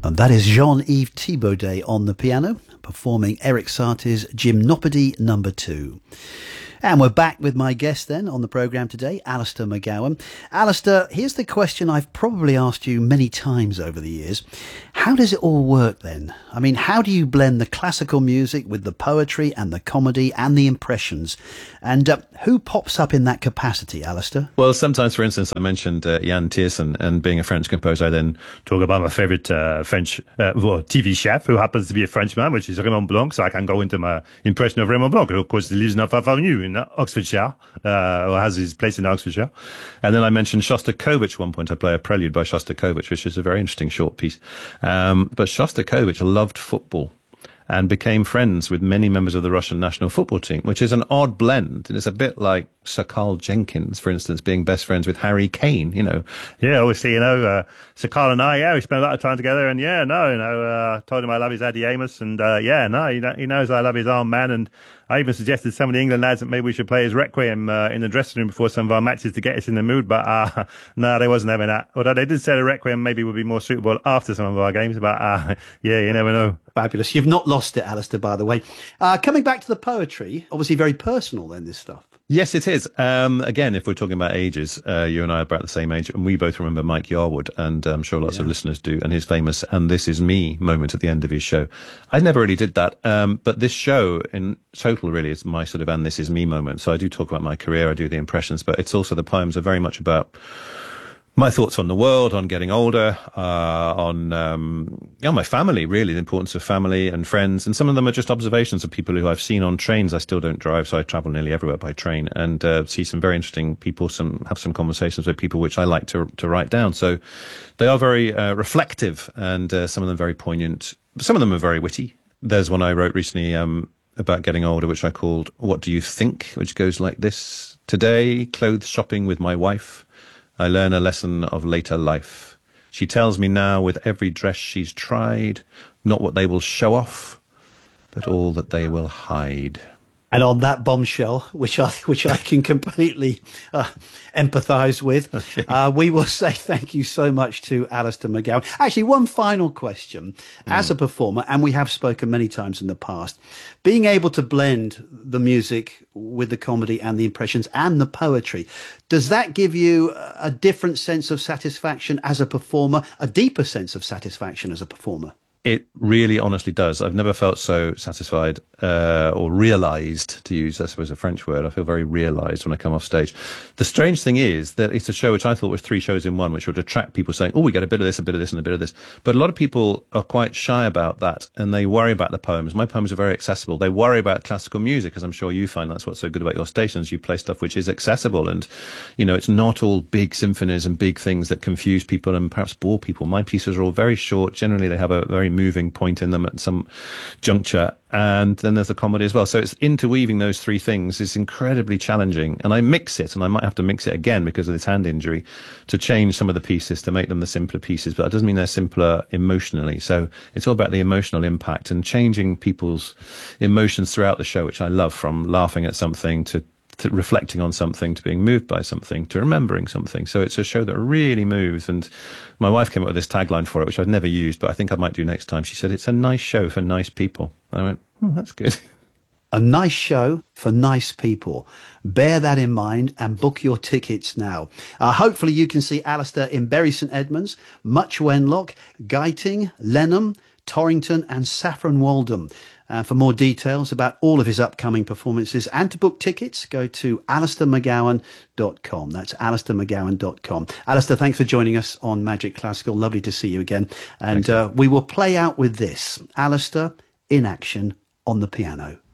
And that is Jean-Yves Thibaudet on the piano, performing Eric Satie's Gymnopédie No. 2. And we're back with my guest then on the programme today, Alistair McGowan. Alistair, here's the question I've probably asked you many times over the years. How does it all work then? I mean, how do you blend the classical music with the poetry and the comedy and the impressions? And who pops up in that capacity, Alistair? Well, sometimes, for instance, I mentioned Jan Tiersen, and being a French composer, I then talk about my favourite French TV chef, who happens to be a Frenchman, which is Raymond Blanc, so I can go into my impression of Raymond Blanc, who, of course, lives not far from you in Oxfordshire, or has his place in Oxfordshire. And then I mentioned Shostakovich at one point. I play a prelude by Shostakovich, which is a very interesting short piece. But Shostakovich loved football and became friends with many members of the Russian national football team, which is an odd blend. And it's a bit like Sir Carl Jenkins, for instance, being best friends with Harry Kane, you know. Yeah, obviously, Sir Carl and I, we spent a lot of time together. And told him I love his Eddie Amos. And he knows I love his armed man. And I even suggested some of the England lads that maybe we should play his Requiem in the dressing room before some of our matches to get us in the mood. But no, they wasn't having that. Although they did say the Requiem maybe would be more suitable after some of our games. But you never know. Fabulous. You've not lost it, Alistair, by the way. Coming back to the poetry, obviously very personal then, this stuff. Yes, it is. Again, if we're talking about ages, you and I are about the same age, and we both remember Mike Yarwood, and I'm sure lots of listeners do, and his famous "And This Is Me" moment at the end of his show. I never really did that, but this show in total really is my sort of "And This Is Me" moment. So I do talk about my career, I do the impressions, but it's also the poems are very much about my thoughts on the world, on getting older, on my family, really, the importance of family and friends. And some of them are just observations of people who I've seen on trains. I still don't drive, so I travel nearly everywhere by train, and see some very interesting people, have some conversations with people which I like to write down. So they are very reflective, and some of them very poignant. Some of them are very witty. There's one I wrote recently about getting older, which I called "What Do You Think?", which goes like this. Today, clothes shopping with my wife, I learn a lesson of later life. She tells me now with every dress she's tried, not what they will show off, but all that they will hide. And on that bombshell, which I can completely empathise with, we will say thank you so much to Alistair McGowan. Actually, one final question. As a performer, and we have spoken many times in the past, being able to blend the music with the comedy and the impressions and the poetry, does that give you a different sense of satisfaction as a performer, a deeper sense of satisfaction as a performer? It really honestly does. I've never felt so satisfied or realised, to use, I suppose, a French word. I feel very realised when I come off stage. The strange thing is that it's a show which I thought was 3 shows in one, which would attract people saying, oh, we get a bit of this, a bit of this, and a bit of this. But a lot of people are quite shy about that, and they worry about the poems. My poems are very accessible. They worry about classical music, as I'm sure you find that's what's so good about your stations. You play stuff which is accessible, and, it's not all big symphonies and big things that confuse people and perhaps bore people. My pieces are all very short. Generally, they have a very moving point in them at some juncture, and then there's the comedy as well. So it's interweaving those 3 things is incredibly challenging, and I mix it, and I might have to mix it again because of this hand injury, to change some of the pieces to make them the simpler pieces, but that doesn't mean they're simpler emotionally. So it's all about the emotional impact and changing people's emotions throughout the show, which I love, from laughing at something to reflecting on something, to being moved by something, to remembering something. So it's a show that really moves. And my wife came up with this tagline for it, which I've never used, but I think I might do next time. She said, it's a nice show for nice people. I went, oh, that's good. A nice show for nice people. Bear that in mind and book your tickets now. Hopefully you can see Alistair in Bury St Edmunds, Much Wenlock, Guyting, Lenham, Torrington and Saffron Walden. For more details about all of his upcoming performances and to book tickets, go to alistairmcgowan.com. That's alistairmcgowan.com. Alistair, thanks for joining us on Magic Classical. Lovely to see you again. And we will play out with this. Alistair in action on the piano.